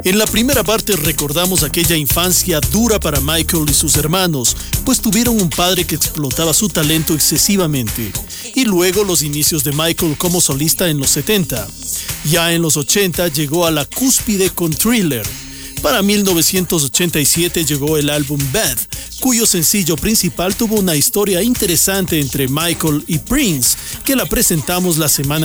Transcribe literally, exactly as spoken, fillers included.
En la primera parte recordamos aquella infancia dura para Michael y sus hermanos, pues tuvieron un padre que explotaba su talento excesivamente, y luego los inicios de Michael como solista en los setenta. Ya en los ochenta llegó a la cúspide con Thriller. Para mil novecientos ochenta y siete llegó el álbum Bad, cuyo sencillo principal tuvo una historia interesante entre Michael y Prince, que la presentamos la semana